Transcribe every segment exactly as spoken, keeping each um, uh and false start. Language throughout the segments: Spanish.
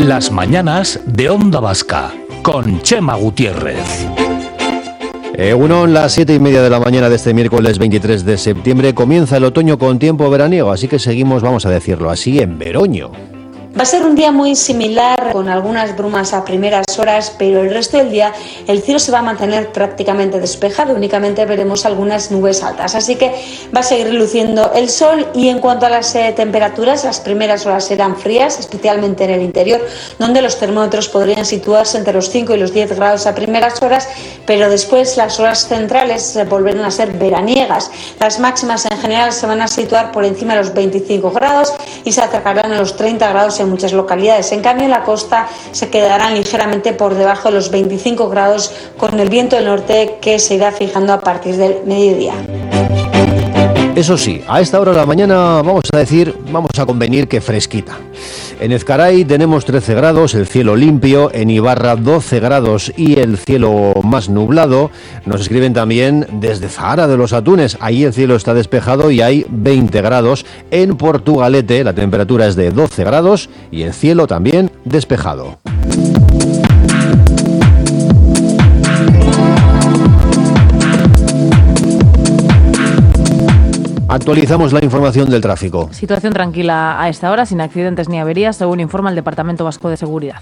Las mañanas de Onda Vasca, con Chema Gutiérrez. Egunon, las siete y media de la mañana de este miércoles veintitrés de septiembre, comienza el otoño con tiempo veraniego, así que seguimos, vamos a decirlo así, en veroño. Va a ser un día muy similar, con algunas brumas a primeras horas, pero el resto del día el cielo se va a mantener prácticamente despejado, únicamente veremos algunas nubes altas, así que va a seguir luciendo el sol. Y en cuanto a las eh, temperaturas, las primeras horas serán frías, especialmente en el interior, donde los termómetros podrían situarse entre los cinco y los diez grados a primeras horas, pero después las horas centrales eh, volverán a ser veraniegas. Las máximas en general se van a situar por encima de los veinticinco grados y se acercarán a los treinta grados en muchas localidades. En cambio, en la costa se quedarán ligeramente por debajo de los veinticinco grados, con el viento del norte que se irá fijando a partir del mediodía. Eso sí, a esta hora de la mañana vamos a decir, vamos a convenir que fresquita. En Ezcaray tenemos trece grados, el cielo limpio, en Ibarra doce grados y el cielo más nublado. Nos escriben también desde Zahara de los Atunes, ahí el cielo está despejado y hay veinte grados. En Portugalete la temperatura es de doce grados y el cielo también despejado. Actualizamos la información del tráfico. Situación tranquila a esta hora, sin accidentes ni averías, según informa el Departamento Vasco de Seguridad.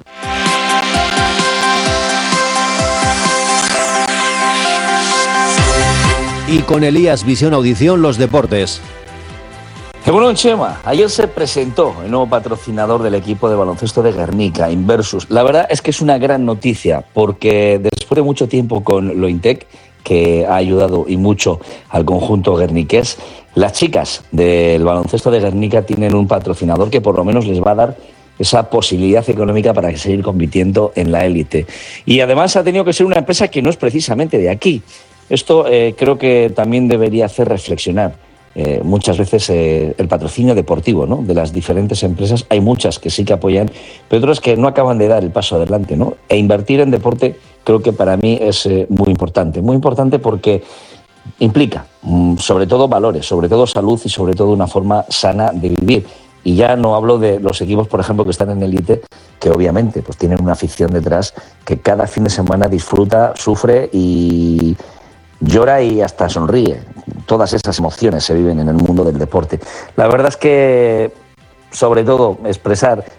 Y con Elías Visión Audición, los deportes. Bueno, Chema, ayer se presentó el nuevo patrocinador del equipo de baloncesto de Guernica, Inversus. La verdad es que es una gran noticia, porque después de mucho tiempo con Lointec, que ha ayudado y mucho al conjunto guerniqués, las chicas del baloncesto de Guernica tienen un patrocinador que por lo menos les va a dar esa posibilidad económica para seguir compitiendo en la élite. Y además ha tenido que ser una empresa que no es precisamente de aquí. Esto eh, creo que también debería hacer reflexionar eh, muchas veces eh, el patrocinio deportivo, ¿no?, de las diferentes empresas. Hay muchas que sí que apoyan, pero otras que no acaban de dar el paso adelante, ¿no? E invertir en deporte creo que para mí es eh, muy importante, muy importante porque implica mm, sobre todo valores, sobre todo salud y sobre todo una forma sana de vivir. Y ya no hablo de los equipos, por ejemplo, que están en élite, que obviamente pues tienen una afición detrás que cada fin de semana disfruta, sufre y llora y hasta sonríe. Todas esas emociones se viven en el mundo del deporte. La verdad es que, sobre todo, expresar